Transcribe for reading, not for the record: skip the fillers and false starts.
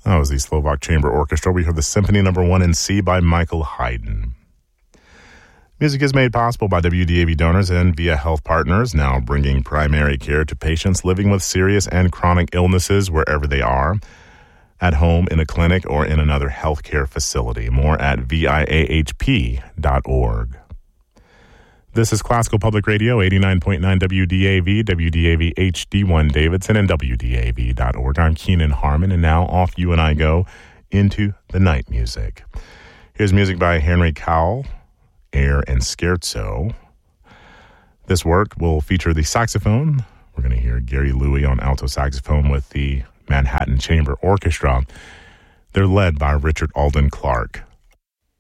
That was the Slovak Chamber Orchestra. We heard the Symphony No. 1 in C by Michael Haydn. Music is made possible by WDAV donors and via health partners, now bringing primary care to patients living with serious and chronic illnesses wherever they are, at home, in a clinic, or in another healthcare facility. More at viahp.org. This is Classical Public Radio, 89.9 WDAV, WDAV HD1 Davidson, and WDAV.org. I'm Keenan Harmon, and now off you and I go into the night music. Here's music by Henry Cowell, Air and Scherzo. This work will feature the saxophone. We're going to hear Gary Louie on alto saxophone with the Manhattan Chamber Orchestra. They're led by Richard Alden Clark.